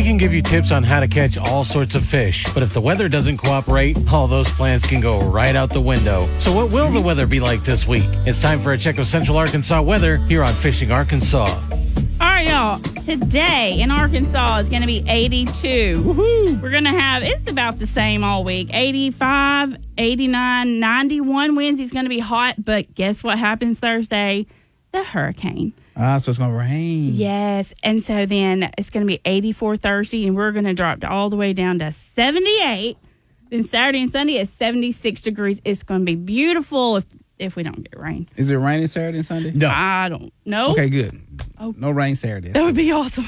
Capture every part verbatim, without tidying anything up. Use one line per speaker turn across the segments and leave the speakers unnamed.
We can give you tips on how to catch all sorts of fish, but if the weather doesn't cooperate, all those plans can go right out the window. So what will the weather be like this week? It's time for a check of Central Arkansas weather here on Fishing Arkansas.
All right, y'all. Today in Arkansas is going to be eighty-two. Woohoo! We're going to have, it's about the same all week. eighty-five, eighty-nine, ninety-one. Wednesday's going to be hot, but guess what happens Thursday? The hurricane.
Ah, so it's going to rain.
Yes. And so then it's going to be eighty-four Thursday, and we're going to drop all the way down to seventy-eight. Then Saturday and Sunday is seventy-six degrees. It's going to be beautiful if if we don't get rain.
Is it raining Saturday and Sunday?
No.
I don't know.
Okay, good.
Oh.
No rain Saturday.
That would be awesome.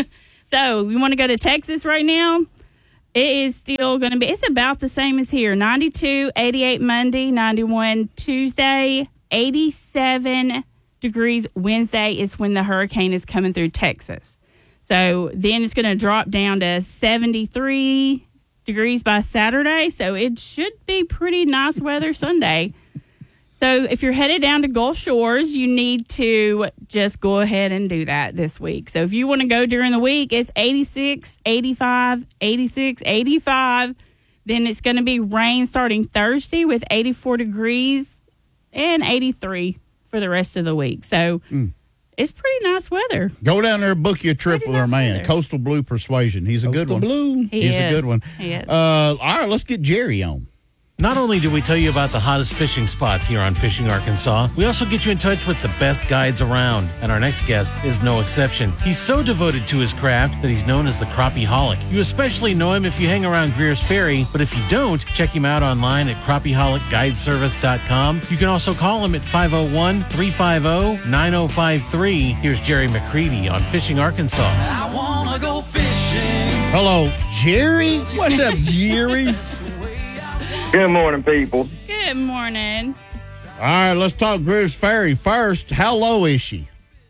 So we want to go to Texas right now. It is still going to be, it's about the same as here. ninety-two, eighty-eight Monday, ninety-one Tuesday, eighty-seven degrees Wednesday is when the hurricane is coming through Texas. So then it's going to drop down to seventy-three degrees by Saturday. So it should be pretty nice weather Sunday. So if you're headed down to Gulf Shores, you need to just go ahead and do that this week. So if you want to go during the week, it's eighty-six, eighty-five, eighty-six, eighty-five. Then it's going to be rain starting Thursday with eighty-four degrees and eighty-three for the rest of the week. So mm. it's pretty nice weather.
Go down there and book you a trip
Pretty
with our
nice
man,
weather.
Coastal Blue Persuasion. He's a
Coastal
good one.
Blue.
He
He's
is.
a good one.
He is.
Uh, all right, let's get Jerry on.
Not only do we tell you about the hottest fishing spots here on Fishing Arkansas, we also get you in touch with the best guides around. And our next guest is no exception. He's so devoted to his craft that he's known as the Crappie-holic. You especially know him if you hang around Greer's Ferry, but if you don't, check him out online at crappie holic guide service dot com. You can also call him at five oh one, three five oh, nine oh five three. Here's Jerry McCready on Fishing Arkansas.
I wanna go fishing.
Hello, Jerry.
What's up, Jerry?
Good morning, people.
Good morning.
All right, let's talk Greer's Ferry first. How low is she?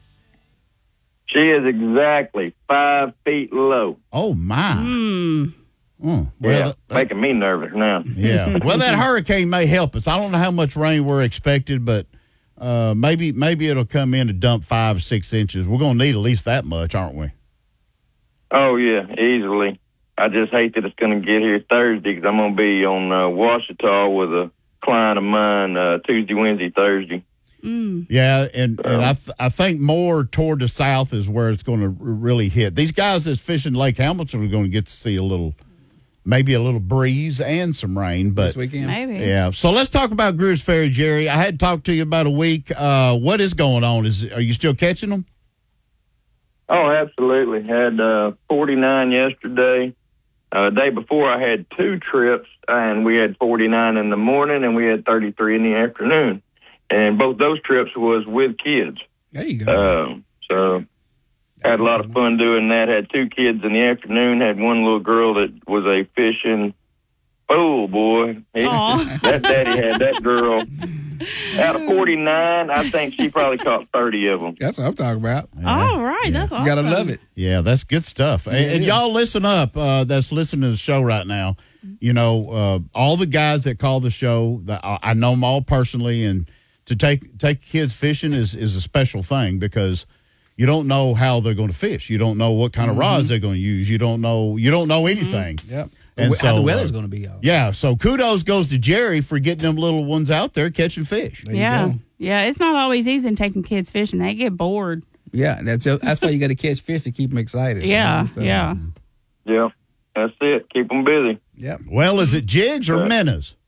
She is exactly five feet low.
Oh, my.
Mm.
Mm,
Yeah,
well, that-
making me nervous now.
yeah. Well, that hurricane may help us. I don't know how much rain we're expected, but uh, maybe maybe it'll come in and dump five, six inches. We're going to need at least that much, aren't we?
Oh, yeah, easily. I just hate that it's going to get here Thursday because I'm going to be on uh, Ouachita with a client of mine uh, Tuesday, Wednesday, Thursday.
Mm.
Yeah, and, and I th- I think more toward the south is where it's going to r- really hit. These guys that's fishing Lake Hamilton are going to get to see a little, maybe a little breeze and some rain. But
This weekend?
Maybe.
yeah, so let's talk about Greer's Ferry, Jerry. I had talked to you about a week. Uh, what is going on? Is Are you still catching them?
Oh, absolutely. Had uh, forty-nine yesterday. Uh, the day before, I had two trips, and we had forty-nine in the morning, and we had thirty-three in the afternoon. And both those trips was with kids.
There you go.
Uh, so had a lot of fun doing that. Had two kids in the afternoon. Had one little girl that was a fishing fool, boy. He,
Aw.
that daddy had that girl. Out of forty-nine, I think she probably caught thirty of them.
That's what I'm talking about.
All right. That's awesome.
You got to love it.
Yeah, that's good stuff. And, and
yeah.
y'all listen up, uh, that's listening to the show right now. You know, uh, all the guys that call the show, that I, I know them all personally, and to take take kids fishing is, is a special thing because you don't know how they're going to fish. You don't know what kind of
Mm-hmm.
rods they're going to use. You don't know you don't know anything.
Yep.
And
And how
so,
the weather's
uh,
going to be, y'all.
Yeah, so kudos goes to Jerry for getting them little ones out there catching fish.
There you
Yeah.
go.
Yeah. It's not always easy taking kids fishing. They get bored.
Yeah, that's that's why you got to catch fish to keep them excited. So,
Yeah.
so,
Yeah.
Yeah, that's it. Keep them busy.
Yep.
Well, is it jigs or minnows?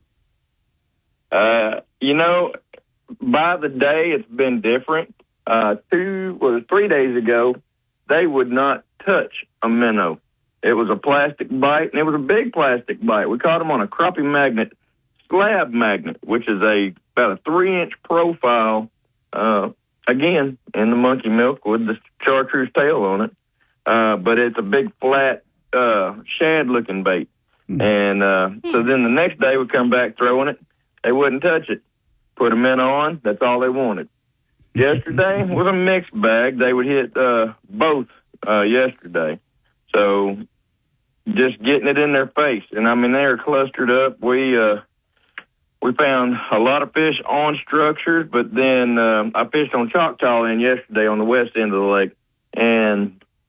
Uh, you know, by the day, it's been different. Uh, two or three days ago, they would not touch a minnow. It was a plastic bite, and it was a big plastic bite. We caught them on a crappie magnet, slab magnet, which is a about a three-inch profile, uh, again, in the monkey milk with the chartreuse tail on it. Uh, but it's a big, flat, uh, shad-looking bait. Mm. And uh, so then the next day we come back throwing it. They wouldn't touch it. Put them in on. That's all they wanted. Yesterday was a mixed bag. They would hit uh, both uh, yesterday. So just getting it in their face. And, I mean, they are clustered up. We uh, we found a lot of fish on structures, but then uh, I fished on Choctaw End yesterday on the west end of the lake. And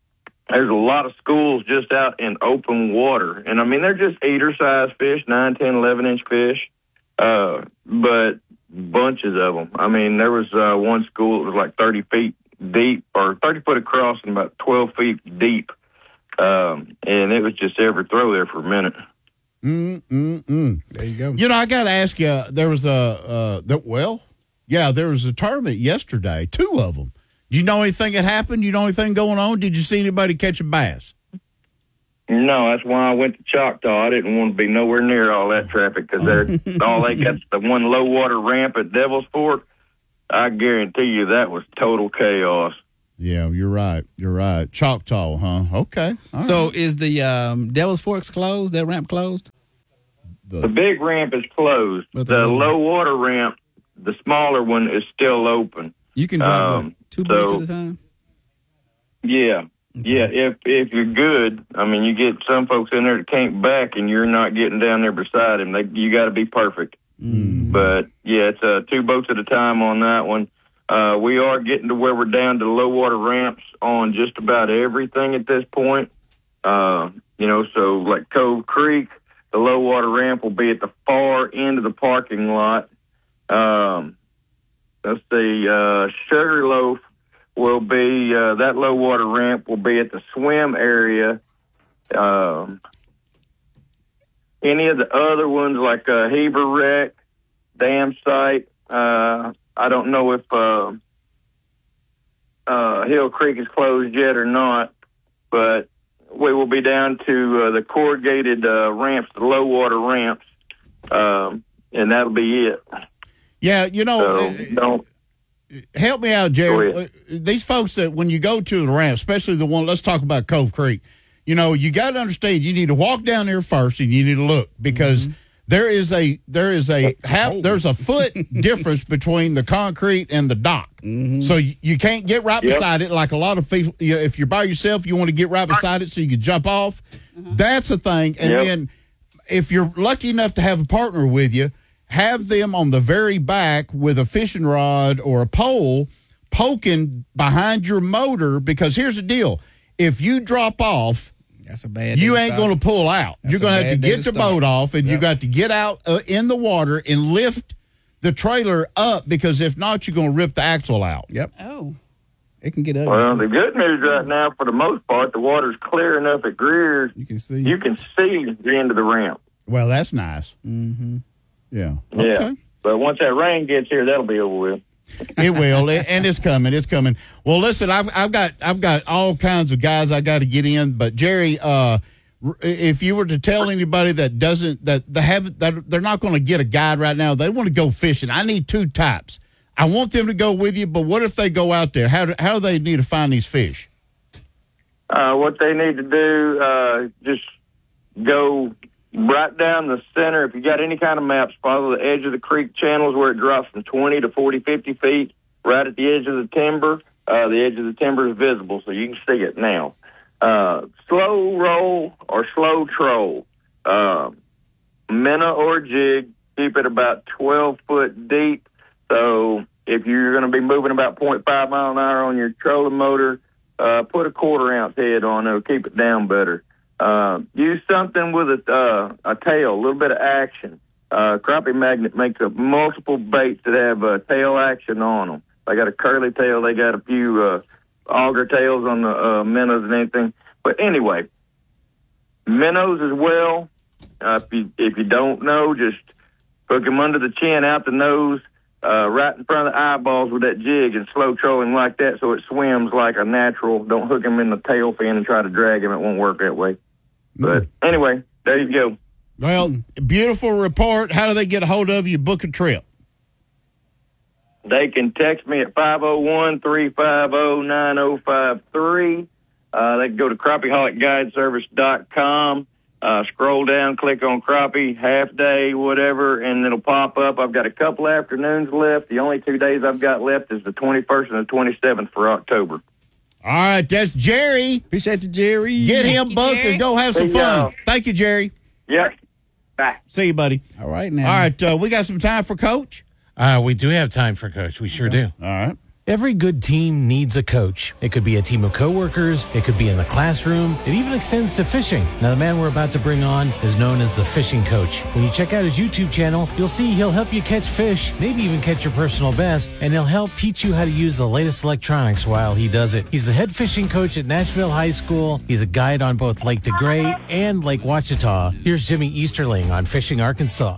there's a lot of schools just out in open water. And, I mean, they're just eater-sized fish, nine, ten, eleven-inch fish, uh, but bunches of them. I mean, there was uh, one school that was like thirty feet deep or thirty foot across and about twelve feet deep. Um, and it was just every throw there for a minute.
Mm, mm, mm.
There you go.
You know, I got to ask you, there was a, uh, there, well, yeah, there was a tournament yesterday, two of them. Do you know anything that happened? You know anything going on? Did you see anybody catch a bass?
No, that's why I went to Choctaw. I didn't want to be nowhere near all that traffic because they're all they got the one low water ramp at Devil's Fork. I guarantee you that was total chaos.
Yeah, you're right. You're right. Choctaw, huh? Okay. All
So
right.
is the um, Devil's Forks closed? That ramp closed?
The big ramp is closed.
But the
The
little-
low water ramp, the smaller one, is still open.
You can drop
Um,
what, two boats
so-
at a time?
Yeah. Yeah, if if you're good, I mean, you get some folks in there that can't back, and you're not getting down there beside them. They, you got to be perfect.
Mm.
But yeah, it's uh, two boats at a time on that one. Uh, we are getting to where we're down to low water ramps on just about everything at this point. Uh, you know, so like Cove Creek, the low water ramp will be at the far end of the parking lot. Um, let's see, uh, Sugarloaf will be, uh, that low water ramp will be at the swim area. Um, any of the other ones like, uh, Heber Wreck, Dam Site, uh, I don't know if, uh, uh, Hill Creek is closed yet or not, but we will be down to, uh, the corrugated, uh, ramps, the low water ramps, um, and that'll be it.
Yeah, you know,
So
uh,
don't,
help me out,
Go
Jerry.
ahead.
Uh, These folks that when you go to the ramp, especially the one, let's talk about Cove Creek. You know, you got to understand. You need to walk down there first, and you need to look because
Mm-hmm.
there is a there is a half there's a foot difference between the concrete and the dock.
Mm-hmm.
So you, you can't get right
Yep.
beside it like a lot of people. You know, if you're by yourself, you want to get right beside it so you can jump off. That's a thing. And
Yep.
then if you're lucky enough to have a partner with you, have them on the very back with a fishing rod or a pole poking behind your motor because here's the deal. If you drop off,
That's a bad
you
day
ain't
to
going
start.
to pull out.
That's
You're
a
going to have to
bad day
get
to
the
start.
boat off and you
Yep.
got to get out uh, in the water and lift the trailer up because if not, you're going to rip the axle out.
Yep.
Oh.
It can get ugly.
well, the good news right now, for the most part, the water's clear enough at Greer's.
you can see.
You can see the end of the ramp.
Well, that's nice.
Mm-hmm.
Yeah.
Yeah.
Okay.
But once that rain gets here, that'll be over with.
It will, It- and it's coming. It's coming. Well, listen, I've I've got I've got all kinds of guys I got to get in. But Jerry, uh, r- if you were to tell anybody that doesn't that they have that they're not going to get a guide right now, they want to go fishing. I need two types. I want them to go with you, but what if they go out there? How do, how do they need to find these fish?
Uh, what they need to do, uh, just go right down the center. If you got any kind of maps, follow the edge of the creek channels where it drops from twenty to forty, fifty feet, right at the edge of the timber. Uh, the edge of the timber is visible, so you can see it now. Uh, slow roll or slow troll. Uh, minnow or jig, keep it about twelve foot deep. So if you're going to be moving about point five mile an hour on your trolling motor, uh, put a quarter ounce head on. It'll keep it down better. Uh, use something with a, uh, a tail, a little bit of action. Uh, crappie magnet makes up multiple baits that have uh, tail action on them. They got a curly tail. They got a few uh, auger tails on the uh, minnows and anything. But anyway, minnows as well. Uh, if you if you don't know, just hook them under the chin, out the nose, uh, right in front of the eyeballs with that jig and slow trolling like that so it swims like a natural. Don't hook them in the tail fin and try to drag him. It won't work that way. But anyway, there you go.
Well, beautiful report. How do they get a hold of you? Book a trip.
They can text me at five oh one, three five oh, nine oh five three. Uh, they can go to crappie holic guide service dot com. Uh, scroll down, click on crappie, half day, whatever, and it'll pop up. I've got a couple afternoons left. The only two days I've got left is the twenty-first and the twenty-seventh for October.
All right, that's Jerry.
Appreciate you, Jerry.
Get him
you,
booked
Jerry.
and go have some
See
fun.
y'all.
Thank you, Jerry.
Yep. Bye.
See you, buddy.
All right now.
All right, uh, we got some time for Coach.
Uh, we do have time for Coach. We sure do.
All right.
Every good team needs a coach. It could be a team of coworkers, it could be in the classroom, it even extends to fishing. Now, the man we're about to bring on is known as the Fishing Coach. When you check out his YouTube channel, you'll see he'll help you catch fish, maybe even catch your personal best, and he'll help teach you how to use the latest electronics while he does it. He's the head fishing coach at Nashville High School. He's a guide on both Lake DeGray and Lake Ouachita. Here's Jimmy Easterling on Fishing Arkansas.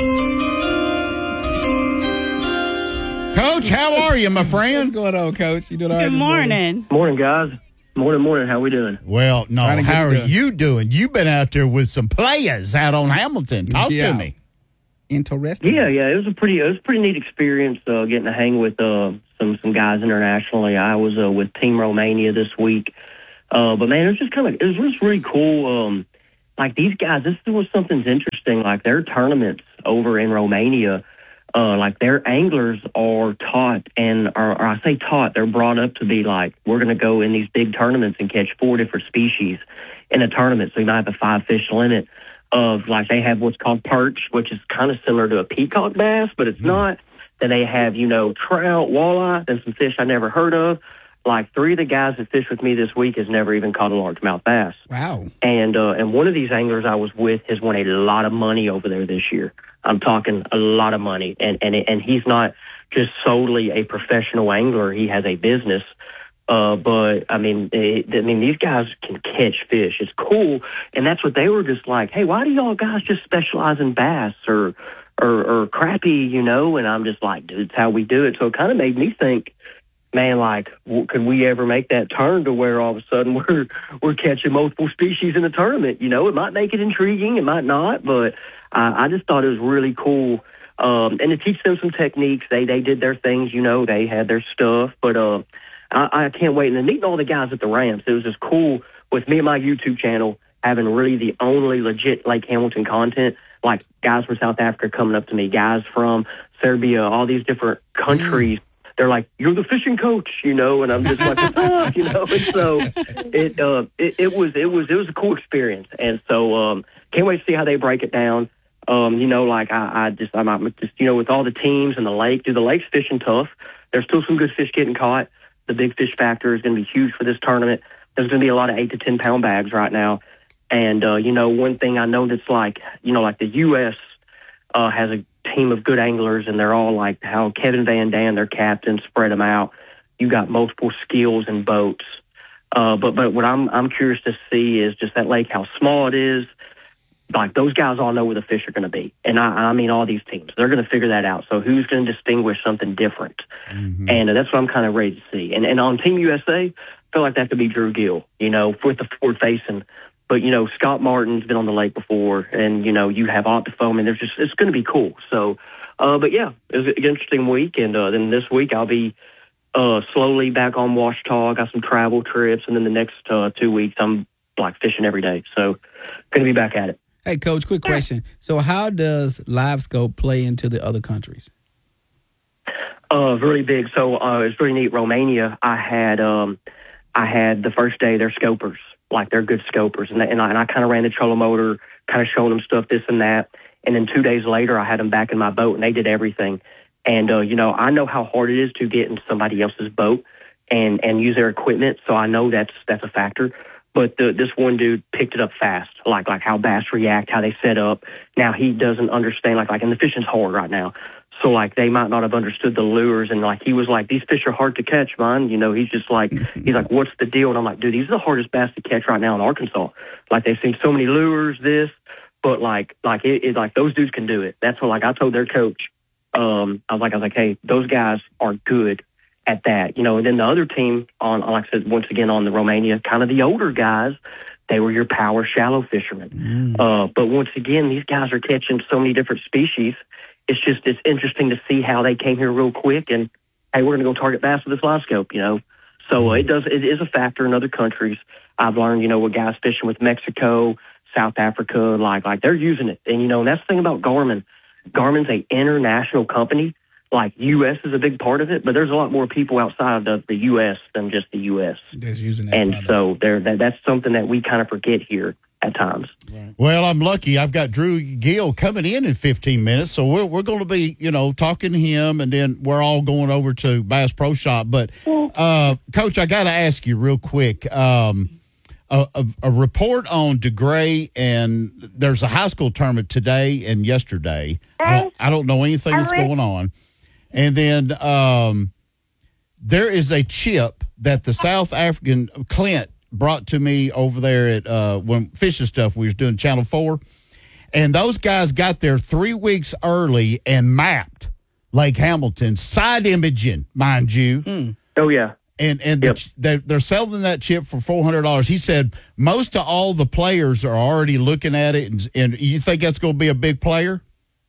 Coach, how are you, my friend?
What's going on, Coach? You doing all right
Good
this
morning.
Morning, guys. Morning, morning. How we doing?
Well, no,
Trying to get
how are
it done.
you doing? You've been out there with some players out on Hamilton. Talk
Yeah.
to me.
Interesting.
Yeah, yeah. It was a pretty, it was a pretty neat experience uh, getting to hang with uh, some some guys internationally. I was uh, with Team Romania this week, uh, but man, it was just kind of, it was just really cool. Um, like these guys, this was something's interesting. Like their tournaments over in Romania. Uh, like their anglers are taught and are, or I say taught, they're brought up to be like, we're going to go in these big tournaments and catch four different species in a tournament. So you might have a five fish limit of like, they have what's called perch, which is kind of similar to a peacock bass, but it's mm. not. Then they have, you know, trout, walleye, and some fish I never heard of. Like three of the guys that fished with me this week has never even caught a largemouth bass.
Wow.
And, uh, and one of these anglers I was with has won a lot of money over there this year. I'm talking a lot of money, and and and he's not just solely a professional angler. He has a business. Uh, but I mean, it, I mean, these guys can catch fish. It's cool, and that's what they were just like. Hey, why do y'all guys just specialize in bass or or, or crappie? You know? And I'm just like, dude, it's how we do it. So it kind of made me think, man, like, w- could we ever make that turn to where all of a sudden we're we're catching multiple species in a tournament? You know, it might make it intriguing, it might not, but I, I just thought it was really cool. Um, and to teach them some techniques, they they did their things, you know, they had their stuff, but uh, I, I can't wait. And then meeting all the guys at the ramps, it was just cool with me and my YouTube channel having really the only legit Lake Hamilton content, like guys from South Africa coming up to me, guys from Serbia, all these different countries. Mm. They're like, you're the fishing coach, you know, and I'm just like, what's up, you know? And so it, uh, it it was it was it was a cool experience, and so um, can't wait to see how they break it down. Um, you know, like I, I just I'm, I'm just you know with all the teams and the lake, dude, the lake's fishing tough. There's still some good fish getting caught. The big fish factor is going to be huge for this tournament. There's going to be a lot of eight to ten pound bags right now, and uh, you know, one thing I know that's like you know like the U S uh, has a team of good anglers, and they're all like how Kevin Van Dam, their captain, spread them out. You got multiple skills and boats. Uh, but but what I'm I'm curious to see is just that lake, how small it is. Like those guys all know where the fish are going to be, and I, I mean all these teams, they're going to figure that out. So who's going to distinguish something different? Mm-hmm. And uh, that's what I'm kind of ready to see. And and on Team U S A, I feel like that could be Drew Gill, you know, with the forward facing. But, you know, Scott Martin's been on the lake before, and, you know, you have Optifoam, and there's just, it's going to be cool. So, uh, but yeah, it was an interesting week. And uh, then this week I'll be uh, slowly back on Ouachita. I got some travel trips. And then the next uh, two weeks I'm like fishing every day. So going to be back at it.
Hey, Coach, quick question. So how does LiveScope play into the other countries?
Uh, really big. So uh, it's really neat. Romania, I had, um, I had the first day their scopers. Like they're good scopers, and, they, and I, and I kind of ran the trolling motor, kind of showing them stuff, this and that. And then two days later, I had them back in my boat, and they did everything. And uh, you know, I know how hard it is to get into somebody else's boat and and use their equipment, so I know that's that's a factor. But the, this one dude picked it up fast, like like how bass react, how they set up. Now he doesn't understand, like like and the fishing's hard right now. So, like, they might not have understood the lures. And, like, he was like, these fish are hard to catch, man. You know, he's just like, he's like, what's the deal? And I'm like, dude, these are the hardest bass to catch right now in Arkansas. Like, they've seen so many lures, this. But, like, like it, it, like those dudes can do it. That's what, like, I told their coach. Um, I was like, I was like, hey, those guys are good at that. You know, and then the other team, on like I said, once again, on the Romania, kind of the older guys, they were your power shallow fishermen. Mm. Uh, but once again, these guys are catching so many different species. It's just, it's interesting to see how they came here real quick and, hey, we're going to go target bass with this live scope, you know. So uh, it does, it is a factor in other countries. I've learned, you know, with guys fishing with Mexico, South Africa, like, like they're using it. And, you know, and that's the thing about Garmin. Garmin's a international company. Like, U S is a big part of it, but there's a lot more people outside of the U S than just the U S.
That's using that
And
product.
so there, that, that's something that we kind of forget here. at times.
Well, I'm lucky. I've got Drew Gill coming in in fifteen minutes, so we're we're going to be, you know, talking to him, and then we're all going over to Bass Pro Shop. But, uh, Coach, I got to ask you real quick. Um, a, a, a report on DeGray, and there's a high school tournament today and yesterday. I don't, I don't know anything that's going on. And then um, there is a chip that the South African Clint brought to me over there at uh, when fishing stuff we was doing Channel Four, and those guys got there three weeks early and mapped Lake Hamilton, side imaging, mind you.
Mm.
Oh yeah,
and and
yep.
the, they're, they're selling that chip for four hundred dollars. He said most of all the players are already looking at it, and, and you think that's going to be a big player?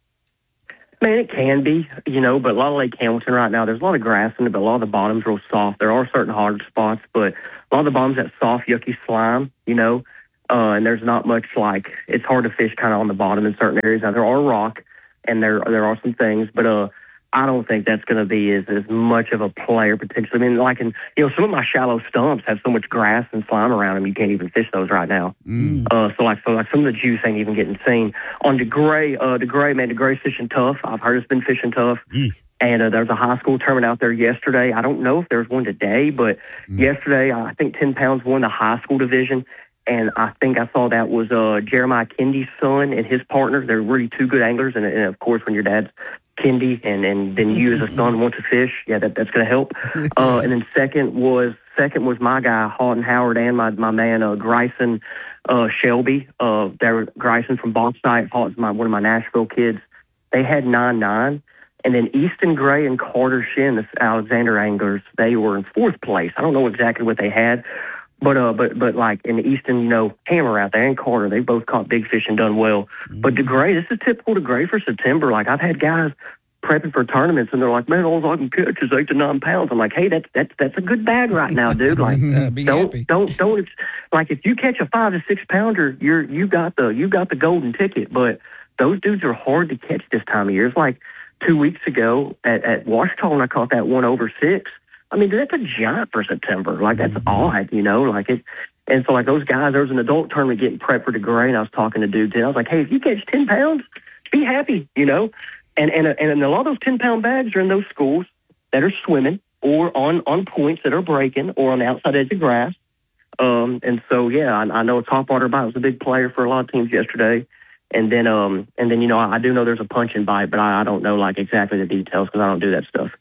Man, it can be, you know, but a lot of Lake Hamilton right now, there's a lot of grass in it, but a lot of the bottom's real soft. There are certain hard spots, but a lot of the bottom's that soft, yucky slime, you know, uh, and there's not much like, it's hard to fish kind of on the bottom in certain areas. Now, there are rock, and there there are some things, but uh, I don't think that's going to be as, as much of a player potentially. I mean, like, in, you know, some of my shallow stumps have so much grass and slime around them, you can't even fish those right now. Mm. Uh, so, like, so like some of the juice ain't even getting seen. On DeGray, uh, DeGray, man, DeGray's fishing tough. I've heard it's been fishing tough. Mm. And uh, there's a high school tournament out there yesterday. I don't know if there's one today, but mm. yesterday, I think ten pounds won the high school division. And I think I saw that was uh, Jeremiah Kendy's son and his partner. They're really two good anglers. And, and of course, when your dad's Kendi and, and then you as a son want to fish, yeah, that, that's going to help. Uh, and then second was second was my guy, Houghton Howard, and my, my man, uh, Gryson uh, Shelby. Uh, they were Gryson from Bauxite. Houghton's my, one of my Nashville kids. They had nine nine. And then Easton Gray and Carter Shin, the Alexander anglers, they were in fourth place. I don't know exactly what they had. But, uh, but, but like in the Easton, you know, Hammer out there and Carter, they both caught big fish and done well. Mm-hmm. But DeGray, this is typical DeGray for September. Like, I've had guys prepping for tournaments, and they're like, man, all I can catch is eight to nine pounds. I'm like, hey, that's, that's, that's a good bag right now, dude. Like,
uh,
don't,
happy.
don't, don't, like, if you catch a five to six pounder, you're, you got the, you got the golden ticket. But those dudes are hard to catch this time of year. It's like two weeks ago at, at Washita, when I caught that one over six. I mean, that's a giant for September. Like, that's mm-hmm. odd, you know, like it. And so, like, those guys, there was an adult tournament getting prepped for DeGray, and I was talking to dudes, and I was like, hey, if you catch ten pounds, be happy, you know? And, and, and a lot of those ten-pound bags are in those schools that are swimming or on, on points that are breaking or on the outside edge of grass. Um, and so, yeah, I, I know Topwater Bite was a big player for a lot of teams yesterday. And then, um, and then, you know, I, I do know there's a punch and bite, but I, I don't know, like, exactly the details because I don't do that stuff.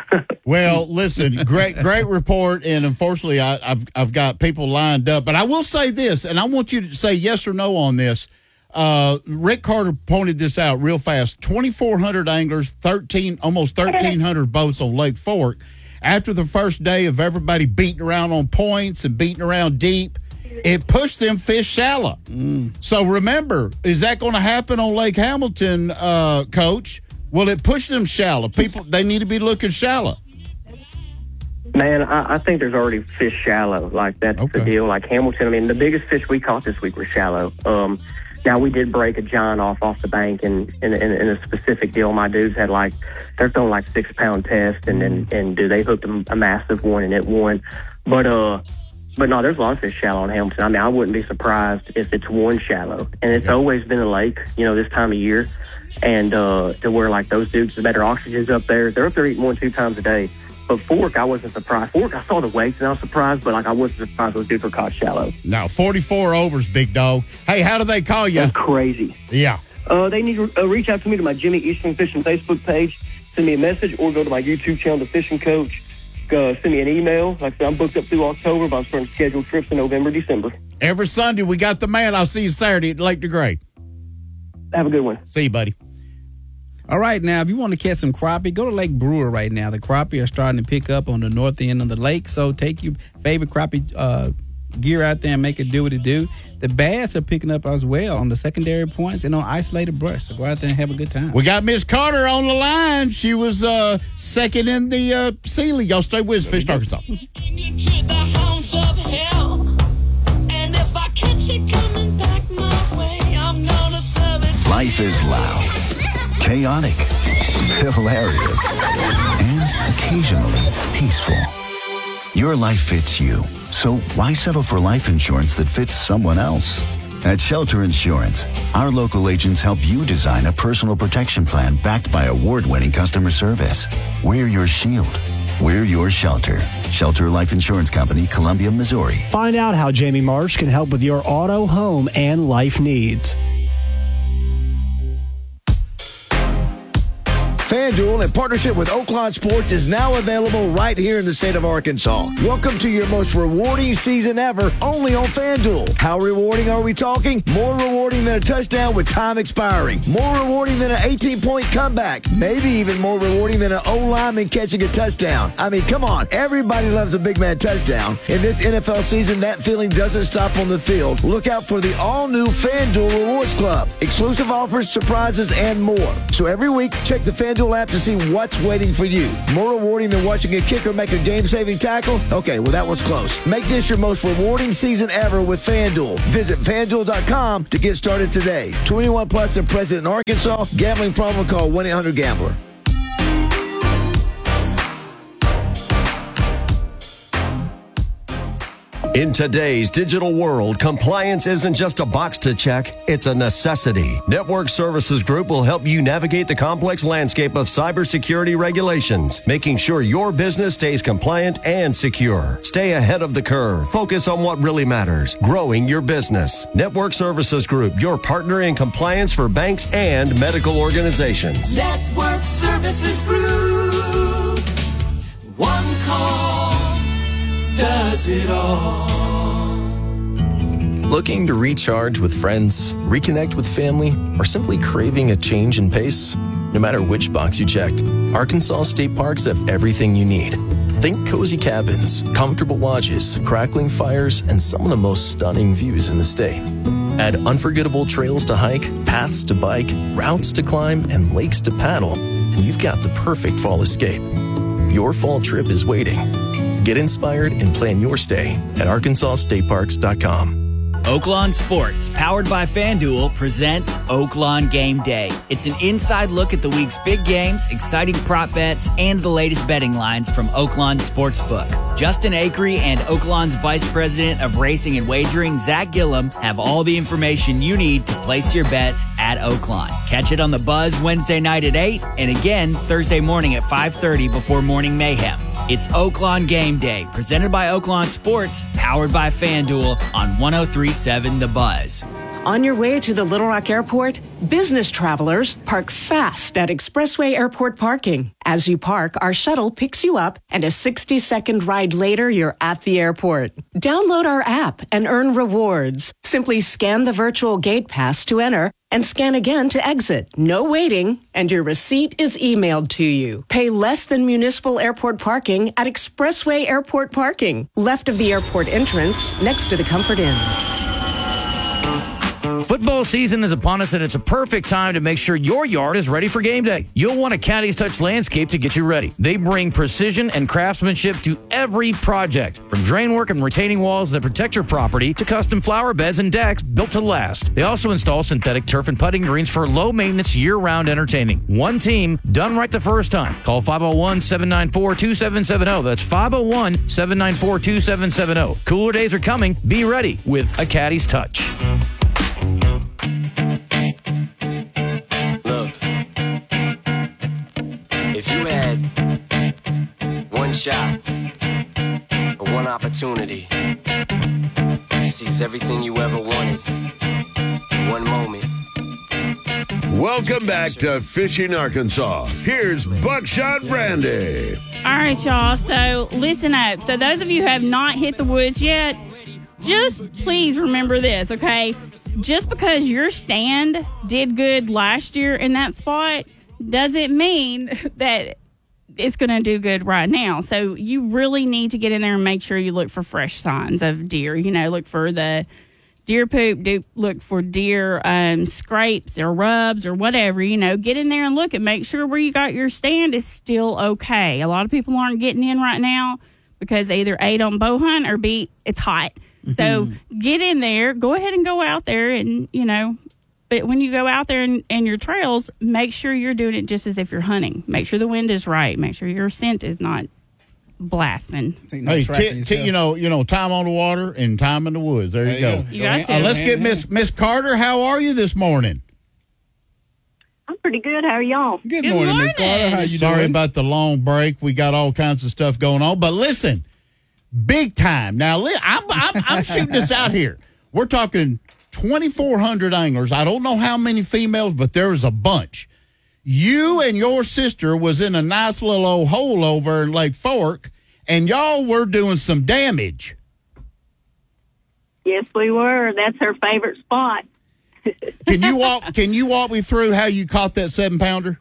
Well, listen, great, great report, and unfortunately, I, I've I've got people lined up. But I will say this, and I want you to say yes or no on this. Uh, Rick Carter pointed this out real fast: twenty-four hundred anglers, thirteen, almost thirteen hundred boats on Lake Fork. After the first day of everybody beating around on points and beating around deep, it pushed them fish shallow. Mm. So remember, is that going to happen on Lake Hamilton, uh, Coach? Will it push them shallow? People, they need to be looking shallow.
Man, I, I think there's already fish shallow. Like, that's okay. The deal. Like Hamilton, I mean, the biggest fish we caught this week were shallow. Um, now, we did break a giant off off the bank in, in, in, in a specific deal. My dudes had, like, they're throwing, like, six-pound test, and, and, and dude, they hooked a, a massive one, and it won. But, uh, but no, there's a lot of fish shallow in Hamilton. I mean, I wouldn't be surprised if it's one shallow. And it's yeah. always been a lake, you know, this time of year. And uh, to where, like, those dudes, the better oxygen's up there. They're up there eating one, two times a day. But Fork, I wasn't surprised. Fork, I saw the weights, and I was surprised, but, like, I wasn't surprised those dudes were caught shallow.
Now, forty-four overs, big dog. Hey, how do they call you?
That's crazy.
Yeah.
Uh, they need to uh, reach out to me to my Jimmy Eastern Fishing Facebook page, send me a message, or go to my YouTube channel, The Fishing Coach. Uh, send me an email. Like I said, I'm booked up through October, but I'm starting to schedule trips in November, December.
Every Sunday, we got the man. I'll see you Saturday at Lake DeGray.
Have a good one.
See you, buddy.
All right, now, if you want to catch some crappie, go to Lake Brewer right now. The crappie are starting to pick up on the north end of the lake, so take your favorite crappie uh, gear out there and make it do what it do. The bass are picking up as well on the secondary points and on isolated brush, so go out there and have a good time.
We got Miss Carter on the line. She was uh, second in the uh, Sealy. Y'all stay with us, Fish Arkansas.
Life is loud, chaotic, hilarious, and occasionally peaceful. Your life fits you, so why settle for life insurance that fits someone else? At Shelter Insurance, our local agents help you design a personal protection plan backed by award-winning customer service. We're your shield. We're your shelter. Shelter Life Insurance Company, Columbia, Missouri.
Find out how Jamie Marsh can help with your auto, home, and life needs.
FanDuel, in partnership with Oaklawn Sports, is now available right here in the state of Arkansas. Welcome to your most rewarding season ever, only on FanDuel. How rewarding are we talking? More rewarding than a touchdown with time expiring. More rewarding than an eighteen-point comeback. Maybe even more rewarding than an O-lineman catching a touchdown. I mean, come on. Everybody loves a big man touchdown. In this N F L season, that feeling doesn't stop on the field. Look out for the all-new FanDuel Rewards Club. Exclusive offers, surprises, and more. So every week, check the FanDuel app to see what's waiting for you. More rewarding than watching a kicker make a game-saving tackle? Okay, well, that one's close. Make this your most rewarding season ever with FanDuel. Visit FanDuel dot com to get started today. twenty-one plus and present in Arkansas. Gambling problem? Call one eight hundred gambler.
In today's digital world, compliance isn't just a box to check, it's a necessity. Network Services Group will help you navigate the complex landscape of cybersecurity regulations, making sure your business stays compliant and secure. Stay ahead of the curve. Focus on what really matters, growing your business. Network Services Group, your partner in compliance for banks and medical organizations.
Network Services Group. One call does it all.
Looking to recharge with friends, reconnect with family, or simply craving a change in pace? No matter which box you checked, Arkansas State Parks have everything you need. Think cozy cabins, comfortable lodges, crackling fires, and some of the most stunning views in the state. Add unforgettable trails to hike, paths to bike, routes to climb, and lakes to paddle, and you've got the perfect fall escape. Your fall trip is waiting. Get inspired and plan your stay at arkansas state parks dot com.
Oaklawn Sports, powered by FanDuel, presents Oaklawn Game Day. It's an inside look at the week's big games, exciting prop bets, and the latest betting lines from Oaklawn Sportsbook. Justin Akery and Oaklawn's Vice President of Racing and Wagering, Zach Gillum, have all the information you need to place your bets at Oaklawn. Catch it on the Buzz Wednesday night at eight and again Thursday morning at five thirty before Morning Mayhem. It's Oaklawn Game Day, presented by Oaklawn Sports, powered by FanDuel on one oh three point seven The Buzz.
On your way to the Little Rock Airport, business travelers park fast at Expressway Airport Parking. As you park, our shuttle picks you up, and a sixty-second ride later, you're at the airport. Download our app and earn rewards. Simply scan the virtual gate pass to enter and scan again to exit. No waiting, and your receipt is emailed to you. Pay less than municipal airport parking at Expressway Airport Parking, left of the airport entrance, next to the Comfort Inn.
Football season is upon us, and it's a perfect time to make sure your yard is ready for game day. You'll want a Caddy's Touch Landscape to get you ready. They bring precision and craftsmanship to every project, from drain work and retaining walls that protect your property to custom flower beds and decks built to last. They also install synthetic turf and putting greens for low-maintenance, year-round entertaining. One team, done right the first time. Call five oh one, seven nine four, two seven seven oh. That's five oh one, seven nine four, two seven seven oh. Cooler days are coming. Be ready with a Caddy's Touch.
If you had one shot or one opportunity to seize everything you ever wanted in one moment.
Welcome back to Fishing Arkansas. Here's Buckshot Brandy.
All right, y'all. So listen up. So those of you who have not hit the woods yet, just please remember this, okay? Just because your stand did good last year in that spot doesn't mean that it's going to do good right now. So you really need to get in there and make sure you look for fresh signs of deer. You know, look for the deer poop, do, look for deer um, scrapes or rubs or whatever. You know, get in there and look and make sure where you got your stand is still okay. A lot of people aren't getting in right now because they either A, don't bow hunt, or B, it's hot. Mm-hmm. So get in there, go ahead and go out there and, you know, but when you go out there and, and your trails, make sure you're doing it just as if you're hunting. Make sure the wind is right. Make sure your scent is not blasting.
Hey, t- t- you know, you know, time on the water and time in the woods. There,
There
you
you
go.
go. You got to.
Uh, let's get Miss Miss Carter. How are you this morning?
I'm pretty good. How are y'all?
Good, morning, Miss Carter. How you
Sorry
doing?
about the long break. We got all kinds of stuff going on. But listen, big time. Now, li- I'm, I'm, I'm shooting this out here. We're talking twenty-four hundred anglers. I don't know how many females, but there was a bunch. You and your sister was in a nice little old hole over in Lake Fork, and y'all were doing some damage.
Yes, we were. That's her favorite spot.
Can you walk? Can you walk me through how you caught that seven pounder?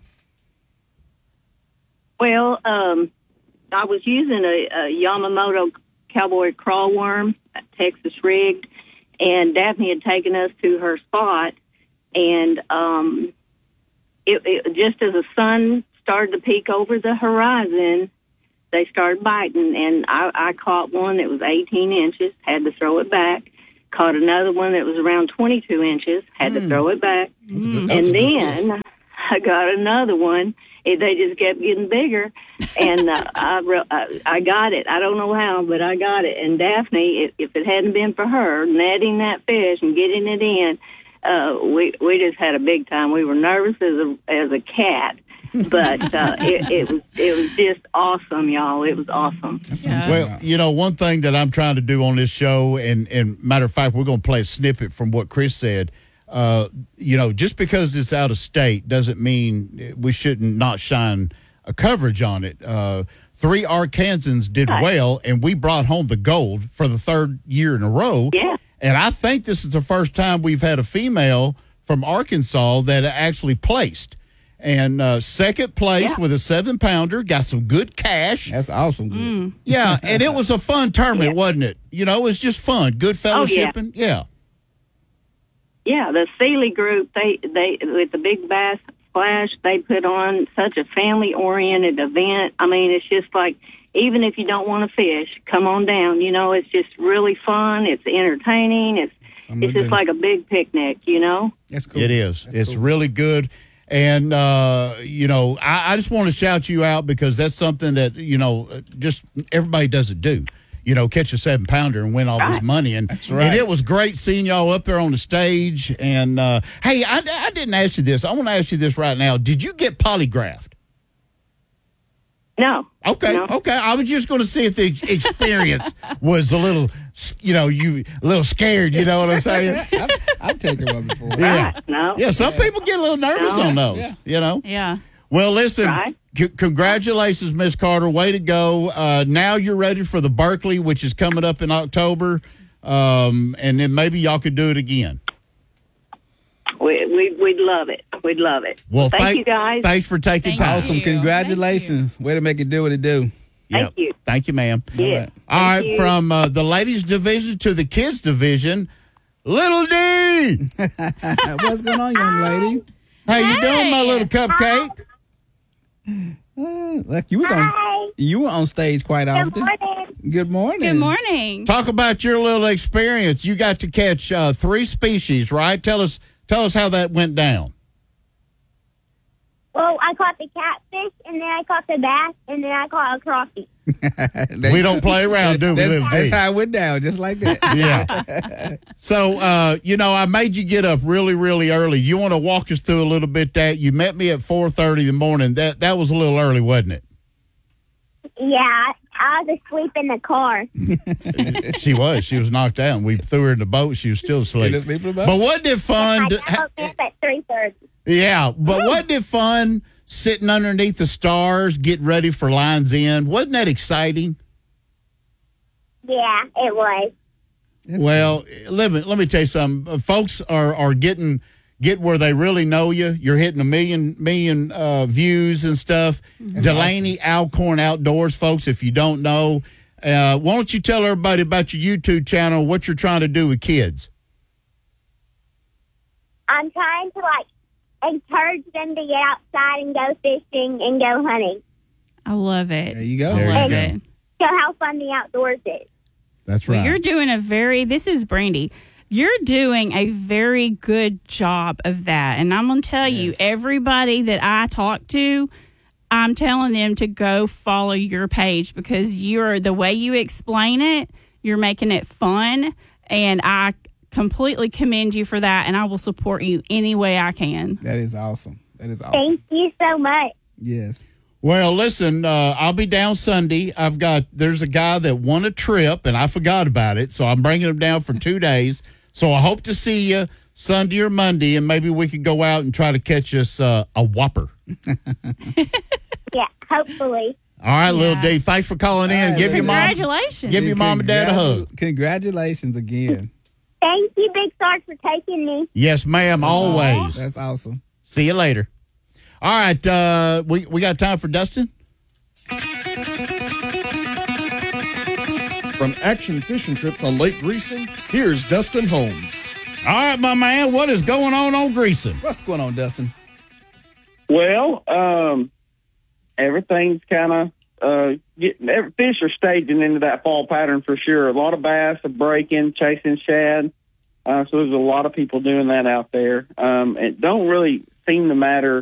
Well, um, I was using a, a Yamamoto Cowboy crawl worm, Texas rigged, and Daphne had taken us to her spot, and um, it, it, just as the sun started to peek over the horizon, they started biting, and I, I caught one that was eighteen inches, had to throw it back. Caught another one that was around twenty-two inches, had
Mm.
to throw it back.
good-
and
that's a good
then I got another one. It, they just kept getting bigger, and uh, I, re- I I got it. I don't know how, but I got it. And Daphne, if, if it hadn't been for her netting that fish and getting it in, uh, we we just had a big time. We were nervous as a as a cat, but uh, it, it was it was just awesome, y'all. It was awesome.
Well, you know, one thing that I'm trying to do on this show, and, and matter of fact, we're going to play a snippet from what Chris said. Uh, you know, just because it's out of state doesn't mean we shouldn't not shine a coverage on it. Uh, three Arkansans did well, and we brought home the gold for the third year in a row.
Yeah.
And I think this is the first time we've had a female from Arkansas that actually placed. And uh, second place
Yeah.
with a seven pounder, got some good cash.
That's awesome. Good.
Yeah, and it was a fun tournament, wasn't it? You know, it was just fun, good
Oh, yeah.
fellowshipping. yeah.
Yeah, the Sealy group, they, they with the Big Bass Splash, they put on such a family-oriented event. I mean, it's just like, even if you don't want to fish, come on down. You know, it's just really fun. It's entertaining. It's
Something
it's
to
just
do.
like a big picnic, you know?
That's cool.
It is. it's really good. And, uh, you know, I, I just want to shout you out because that's something that, you know, just everybody doesn't do. You know, catch a seven pounder and win all this money. And,
right.
and it was great seeing y'all up there on the stage. And, uh, hey, I, I didn't ask you this. I want to ask you this right now. Did you get polygraphed?
No.
Okay,
No.
okay. I was just going to see if the experience was a little, you know, you a little scared. You know what I'm saying?
I've, I've taken one before.
Yeah,
No.
yeah. Some people get a little nervous
No.
on those.
Yeah.
You know.
Yeah.
Well, listen.
Right.
C- congratulations, Miss Carter. Way to go. Uh, now you're ready for the Berkeley, which is coming up in October, um, and then maybe y'all could do it again.
We, we, we'd love it. We'd love it.
Well,
thank,
thank-
you, guys.
Thanks for taking
Thank
time.
you.
Awesome. Congratulations. Way to make it do what it do.
Thank
Yep.
you.
Thank you, ma'am.
Yeah.
All right,
Thank you.
from uh, the ladies division to the kids division, Little D.
What's going on, young lady?
How you doing, my little cupcake?
Uh, look, you was on you were on stage quite often. Good morning.
Good morning.
Talk about your little experience. You got to catch uh, three species, right? Tell us, tell us how that went down.
Well, I caught the catfish, and then I caught the bass, and then I caught a crappie.
We don't play around, do we?
That's,
Little
that's
D?
how it went down, just like that.
Yeah. So, uh, you know, I made you get up really, really early. You want to walk us through a little bit that you met me at four thirty in the morning. That that was a little early, wasn't it?
Yeah, I was asleep in the car.
She was. She was knocked out. We threw her in the boat. She was still asleep.
asleep in the boat?
But wasn't it
I
fun? to-
got up at three thirty.
yeah, but wasn't it fun sitting underneath the stars, getting ready for Lines End? Wasn't that exciting?
Yeah, it was.
Well, let me let me tell you something. Uh, Folks are are getting get where they really know you. You're hitting a million million uh, views and stuff. Delaney Alcorn Outdoors, folks. If you don't know, uh, why don't you tell everybody about your YouTube channel? What you're trying to do with kids?
I'm trying to, like, encourage them to get outside and go fishing and go hunting.
I love it.
There you go.
I
There you
love
go.
it.
Show how fun the outdoors is.
That's
Well,
right.
you're doing a very, this is Brandy. You're doing a very good job of that. And I'm going to tell you, everybody that I talk to, I'm telling them to go follow your page because you're the way you explain it, you're making it fun, and I completely commend you for that, and I will support you any way I can.
That is awesome. That is awesome.
Thank you so much.
Yes.
Well, listen, uh, I'll be down Sunday. I've got, there's a guy that won a trip, and I forgot about it, so I'm bringing him down for two days. So I hope to see you Sunday or Monday, and maybe we could go out and try to catch us uh, a Whopper.
Yeah, hopefully.
All right, little D, thanks for calling in.
Right,
give your mom,
Congratulations.
give your mom and dad a hug.
Congratulations again.
Thank you, Big Sarge, for taking me.
Yes, ma'am, always.
That's awesome.
See you later. All right, uh, we, we got time for Dustin?
From Action Fishing Trips on Lake Greasing, here's Dustin Holmes.
All right, my man, what is going on on Greasing?
What's going on, Dustin?
Well, um, everything's kind of uh, getting every, fish are staging into that fall pattern for sure. A lot of bass are breaking, chasing shad. Uh, so there's a lot of people doing that out there. Um, it don't really seem to matter